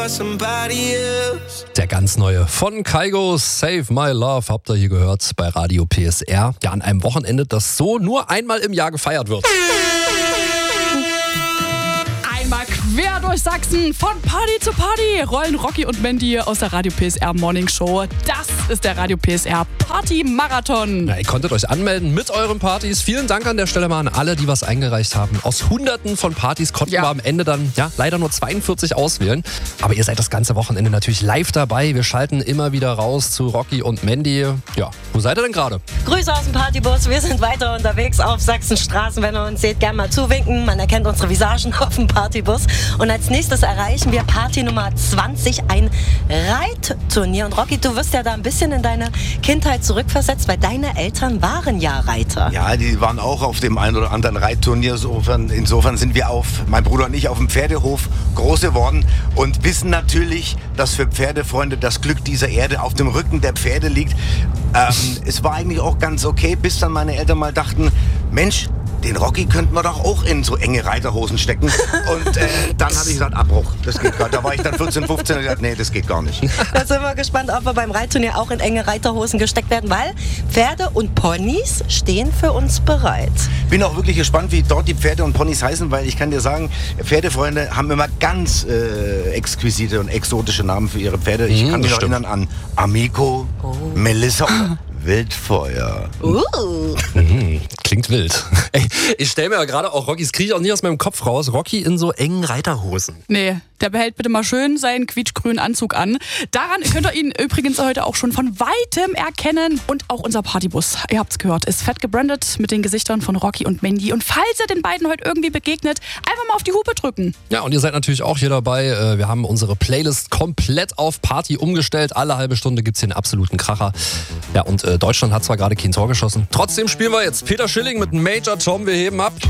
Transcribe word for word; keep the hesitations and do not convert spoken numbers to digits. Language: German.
Der ganz neue von Kygo, Save My Love, habt ihr hier gehört bei Radio P S R. Ja, an einem Wochenende, das so nur einmal im Jahr gefeiert wird. Einmal quer durch Sachsen, von Party zu Party, rollen Rocky und Mandy aus der Radio P S R Morning Show. Das ist der Radio P S R Party Marathon. Ja, ihr konntet euch anmelden mit euren Partys. Vielen Dank an der Stelle mal an alle, die was eingereicht haben. Aus hunderten von Partys konnten Ja. wir am Ende dann ja leider nur zweiundvierzig auswählen. Aber ihr seid das ganze Wochenende natürlich live dabei. Wir schalten immer wieder raus zu Rocky und Mandy. Ja, wo seid ihr denn gerade? Grüße aus dem Partybus. Wir sind weiter unterwegs auf Sachsenstraßen. Wenn ihr uns seht, gerne mal zuwinken. Man erkennt unsere Visagen auf dem Partybus. Und als nächstes erreichen wir Party Nummer zwanzig, ein Reitturnier. Und Rocky, du wirst ja da ein bisschen in deine Kindheit zurückversetzt, weil deine Eltern waren ja Reiter. Ja, die waren auch auf dem einen oder anderen Reitturnier. Insofern, insofern sind wir auf, mein Bruder und ich, auf dem Pferdehof groß geworden und wissen natürlich, dass für Pferdefreunde das Glück dieser Erde auf dem Rücken der Pferde liegt. Ähm, es war eigentlich auch ganz okay, bis dann meine Eltern mal dachten, Mensch, den Rocky könnten wir doch auch in so enge Reiterhosen stecken. Und äh, dann habe ich gesagt, Abbruch, das geht gar nicht. Da war ich dann vierzehn, fünfzehn und gesagt, nee, das geht gar nicht. Da sind wir gespannt, ob wir beim Reitturnier auch in enge Reiterhosen gesteckt werden, weil Pferde und Ponys stehen für uns bereit. Bin auch wirklich gespannt, wie dort die Pferde und Ponys heißen, weil ich kann dir sagen, Pferdefreunde haben immer ganz äh, exquisite und exotische Namen für ihre Pferde. Ich Mhm, kann mich das noch stimmt. erinnern an Amico, Oh. Melissa oder Wildfeuer. Uh. Mhm, klingt wild. Ey, ich stelle mir ja gerade auch Rockys, kriege ich auch nie aus meinem Kopf raus, Rocky in so engen Reiterhosen. Nee, der behält bitte mal schön seinen quietschgrünen Anzug an. Daran könnt ihr ihn übrigens heute auch schon von Weitem erkennen. Und auch unser Partybus, ihr habt's gehört, ist fett gebrandet mit den Gesichtern von Rocky und Mandy. Und falls ihr den beiden heute irgendwie begegnet, einfach mal auf die Hupe drücken. Ja, und ihr seid natürlich auch hier dabei. Äh, Wir haben unsere Playlist komplett auf Party umgestellt. Alle halbe Stunde gibt's hier einen absoluten Kracher. Ja, und äh, Deutschland hat zwar gerade kein Tor geschossen. Trotzdem spielen wir jetzt Peter Schilling mit Major Tom. Wir heben ab.